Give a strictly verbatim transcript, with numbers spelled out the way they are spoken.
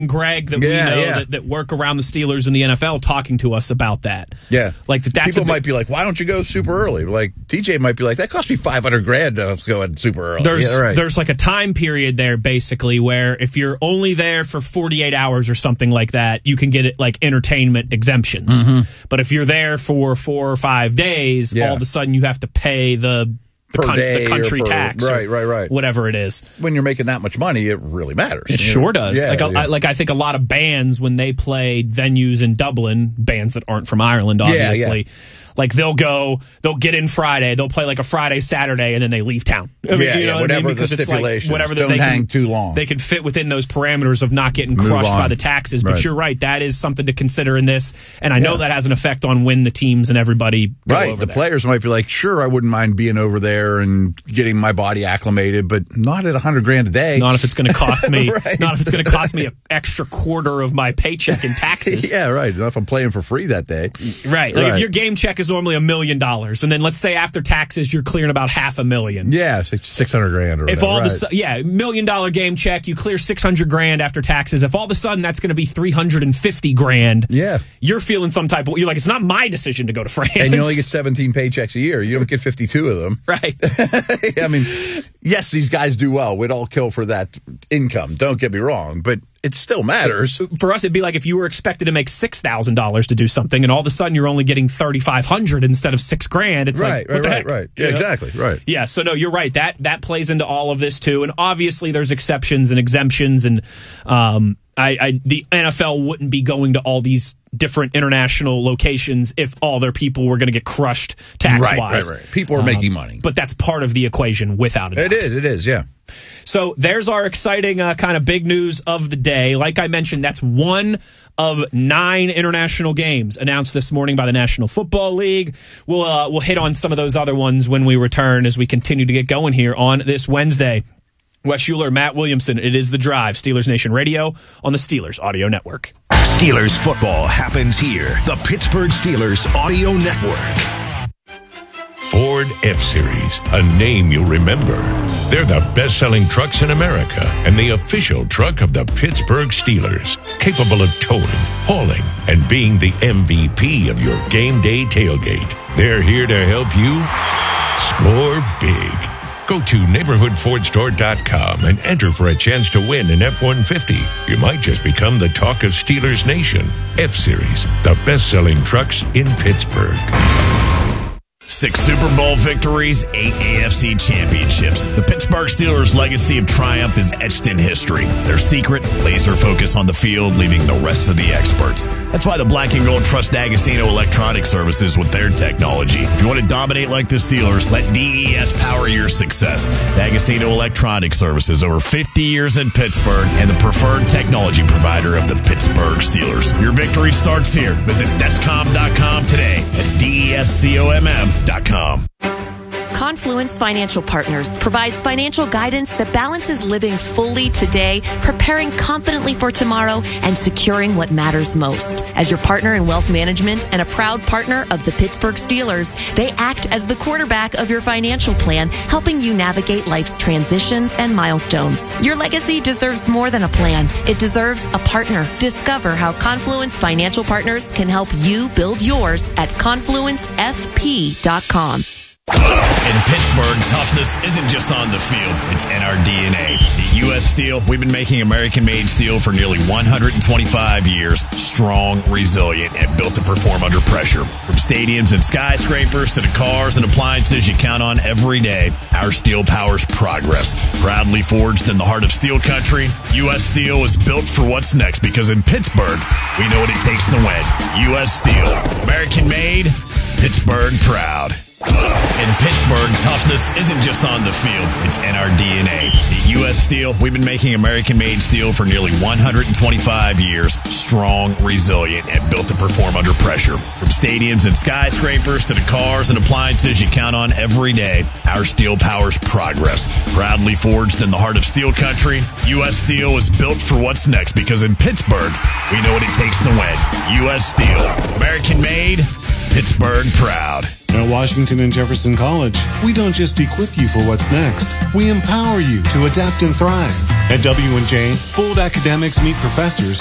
Greg that yeah, we know yeah. that, that work around the Steelers in the N F L talking to us about that. Yeah. Like that. That's People a bit, might be like, why don't you go super early? Like, D J might be like, that cost me five hundred grand. Let's go ahead super early. There's, yeah, right. there's like a time period there, basically, where if you're only there for forty-eight hours or something like that, you can get it like entertainment exemptions. Mm-hmm. But if you're there for four or five days, yeah. all of a sudden you have to pay the the, per con- day the country or per, tax, right, right, right, whatever it is. When you're making that much money, it really matters. It sure know? does. Yeah, like, yeah. I, like I think a lot of bands when they played venues in Dublin, bands that aren't from Ireland, obviously. Yeah, yeah. Like they'll go, they'll get in Friday, they'll play like a Friday, Saturday, and then they leave town. I mean, yeah, you know yeah, whatever I mean? the stipulations. Like, whatever that Don't they hang can, too long. They can fit within those parameters of not getting Move crushed on. by the taxes. But right. you're right, that is something to consider in this. And I know yeah. that has an effect on when the teams and everybody go right. over The there. players might be like, sure, I wouldn't mind being over there and getting my body acclimated, but not at a hundred grand a day. Not if it's going to cost me. right. Not if it's going to cost me an extra quarter of my paycheck in taxes. yeah, right. Not if I'm playing for free that day. Right. Like right. if your game check is normally a million dollars, and then let's say after taxes you're clearing about half a million. Yeah, six hundred grand or If whatever, all right. the yeah million dollar game check, you clear six hundred grand after taxes. If all of a sudden that's going to be three hundred and fifty grand, yeah, you're feeling some type of. You're like, it's not my decision to go to France, and you only get seventeen paychecks a year. You don't get fifty-two of them, right? I mean, yes, these guys do well. We'd all kill for that income. Don't get me wrong, but it still matters. For us, it'd be like if you were expected to make six thousand dollars to do something, and all of a sudden you're only getting thirty five hundred instead of six grand. It's right, like, what right, the right, heck? right. Yeah, You know? exactly, right. Yeah, so no, you're right. That that plays into all of this too, and obviously there's exceptions and exemptions, and um, I, I the N F L wouldn't be going to all these different international locations if all their people were going to get crushed tax wise. Right, right, right. People are um, making money, but that's part of the equation, without a doubt. It is. It is. Yeah. So there's our exciting uh, kind of big news of the day. Like I mentioned, that's one of nine international games announced this morning by the National Football League. We'll uh, we'll hit on some of those other ones when we return as we continue to get going here on this Wednesday. Wes Schuler, Matt Williamson, it is The Drive, Steelers Nation Radio on the Steelers Audio Network. Steelers football happens here. The Pittsburgh Steelers Audio Network. Ford F-Series, a name you'll remember. They're the best-selling trucks in America and the official truck of the Pittsburgh Steelers, capable of towing, hauling, and being the M V P of your game day tailgate. They're here to help you score big. Go to neighborhood ford store dot com and enter for a chance to win an F one fifty. You might just become the talk of Steelers Nation. F-Series, the best-selling trucks in Pittsburgh. Six Super Bowl victories, eight A F C championships. The Pittsburgh Steelers' legacy of triumph is etched in history. Their secret, laser focus on the field, leaving the rest of the experts. That's why the Black and Gold trust D'Agostino Electronic Services with their technology. If you want to dominate like the Steelers, let D E S power your success. D'Agostino Electronic Services, over fifty years in Pittsburgh, and the preferred technology provider of the Pittsburgh Steelers. Your victory starts here. Visit Descom dot com today. That's D E S C O M M dot com. Confluence Financial Partners provides financial guidance that balances living fully today, preparing confidently for tomorrow, and securing what matters most. As your partner in wealth management and a proud partner of the Pittsburgh Steelers, they act as the quarterback of your financial plan, helping you navigate life's transitions and milestones. Your legacy deserves more than a plan. It deserves a partner. Discover how Confluence Financial Partners can help you build yours at confluence f p dot com. In Pittsburgh, toughness isn't just on the field, it's in our D N A. At U S Steel, we've been making American-made steel for nearly one hundred twenty-five years, strong, resilient, and built to perform under pressure. From stadiums and skyscrapers to the cars and appliances you count on every day, our steel powers progress. Proudly forged in the heart of steel country, U S Steel is built for what's next, because in Pittsburgh, we know what it takes to win. U S Steel, American-made, Pittsburgh proud. In Pittsburgh, toughness isn't just on the field, it's in our D N A. At U S Steel, we've been making American-made steel for nearly one hundred twenty-five years, strong, resilient, and built to perform under pressure. From stadiums and skyscrapers to the cars and appliances you count on every day, our steel powers progress. Proudly forged in the heart of steel country, U S Steel is built for what's next, because in Pittsburgh, we know what it takes to win. U S Steel, American-made, Pittsburgh proud. At Washington and Jefferson College, we don't just equip you for what's next. We empower you to adapt and thrive. At W and J, bold academics meet professors